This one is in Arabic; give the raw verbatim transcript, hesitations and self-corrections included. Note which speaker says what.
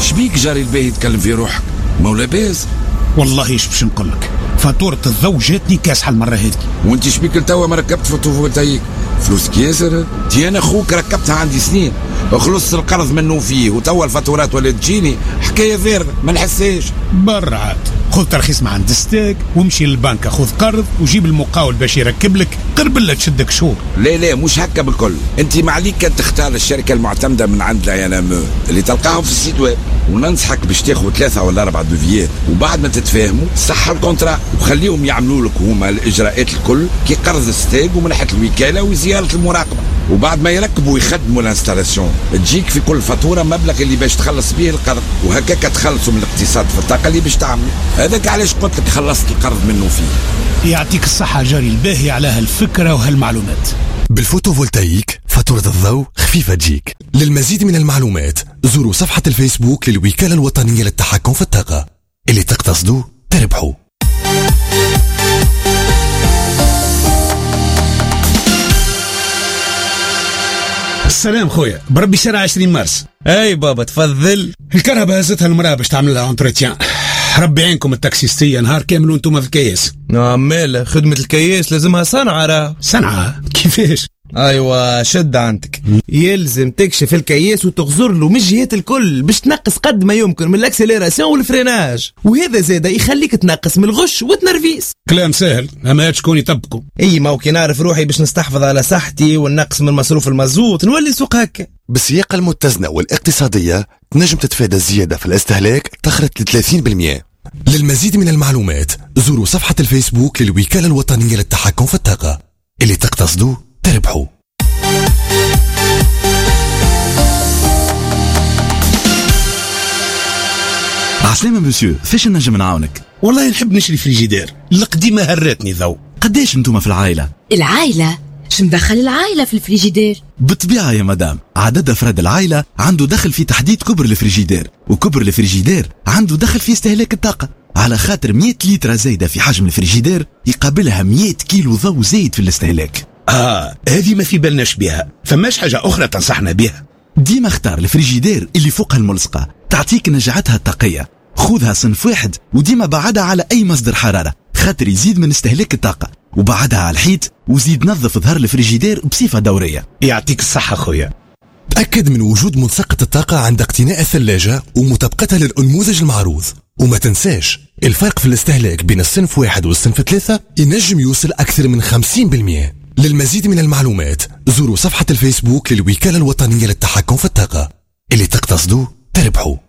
Speaker 1: شبيك جاري الباهي يتكلم في روحك؟ مولا باز
Speaker 2: والله ايش باش نقولك، فاتورة الضوء جاتني كاسحة المرة هذه.
Speaker 1: وانت شبيك لتوا ما ركبت فوتوفولتايك؟ فلوسك ياسر. تي انا خوك ركبتها عندي سنين، خلصت القرض منه فيه وتوا الفاتورات ولا تجيني حكايه فارغه ما نحساش.
Speaker 2: برا عاد خذ ترخيص مع عند ستاك ومشي للبنك خذ قرض وجيب المقاول باش يركب لك قرب لا تشدك شهور.
Speaker 1: لا لا مش هكا بالكل، انت ما عليك كان تختار الشركه المعتمده من عند لا ينام اللي تلقاهم في السيت ويب، وننصحك باش تاخذ ثلاثه ولا اربعه دوفيات وبعد ما تتفاهموا صح الكونترا وخليهم يعملوا لك هما الاجراءات الكل كي قرض ستاك ومن ناحيه الوكاله وزياره المراقبه، وبعد ما يركبوا ويخدموا الانستالاسيون تجيك في كل فاتوره مبلغ اللي باش تخلص به القرض، وهكاك تخلصوا من الاقتصاد في الطاقه اللي باش تعملوا. هذاك علاش قلت لك خلصت القرض منه فيه.
Speaker 2: يعطيك الصحه جاري الباهي على هالفكره وهالمعلومات.
Speaker 3: بالفوتوفولتايك فاتورة الضوء خفيفة تجيك. للمزيد من المعلومات زوروا صفحة الفيسبوك للوكالة الوطنية للتحكم في الطاقة. اللي تقتصدوا تربحوا.
Speaker 2: السلام خويا، بربي شارع عشرين مارس.
Speaker 4: اي بابا تفضل.
Speaker 2: الكهرباء هزتها المراه باش تعمل لها اونتروتيان. ربي عينكم التاكسيستيه نهار كامل وانتم في الكياس.
Speaker 4: نعم ماله خدمة الكياس لازمها صنعة راه.
Speaker 2: صنعة كيفاش؟
Speaker 4: ايوه شد عندك، يلزم تكشف الكياس وتغزر له من الجهات الكل باش تنقص قد ما يمكن من الاكسليراسيون والفريناج، وهذا زاده يخليك تنقص من الغش والتنرفيس.
Speaker 2: كلام سهل اما شكون يطبقوا؟
Speaker 4: اي ما كي نعرف روحي باش نستحفظ على صحتي وننقص من مصروف المازوت نولي سوق هكا.
Speaker 3: بالسياقة المتزنة والاقتصادية تنجم تتفادى الزيادة في الاستهلاك تخرج ل ثلاثين بالمئة. للمزيد من المعلومات زوروا صفحة الفيسبوك للوكالة الوطنية للتحكم في الطاقة. اللي تقتصدوا تربحوا.
Speaker 5: عسلامة مسيو، فاش نجم نعاونك؟
Speaker 2: والله نحب نشري فريجيدير، القديمة هرتني ذو.
Speaker 5: قداش انتوما في العائلة؟
Speaker 6: العائلة؟ شن دخل العائلة في الفريجيدير؟
Speaker 5: بالطبيعة يا مدام، عدد أفراد العائلة عنده دخل في تحديد كبر الفريجيدير، وكبر الفريجيدير عنده دخل في استهلاك الطاقة. على خاطر مئة لتر زايدة في حجم الفريجيدير يقابلها مئة كيلو ضوء زايد في الاستهلاك.
Speaker 2: آه هذه ما في بالناش بها، فماش حاجة أخرى تنصحنا بها؟
Speaker 5: ديما اختار الفريجيدير اللي فوقها الملصقة تعطيك نجعتها الطاقية. خذها صنف واحد وديما بعدها على أي مصدر حرارة خاطر يزيد من استهلاك الطاقة، وبعدها على الحيط وزيد نظف ظهر الفريجيدير بصفة دورية.
Speaker 2: يعطيك الصحة خويا.
Speaker 3: تأكد من وجود ملصقة الطاقة عند اقتناء الثلاجة ومطابقتها للأنموذج المعروض، وما تنساش الفرق في الاستهلاك بين الصنف واحد والصنف ثلاثة ينجم يوصل أكثر من خمسين بالمئة. للمزيد من المعلومات زوروا صفحة الفيسبوك للوكالة الوطنية للتحكم في الطاقة. اللي تقتصدوا تربحوا.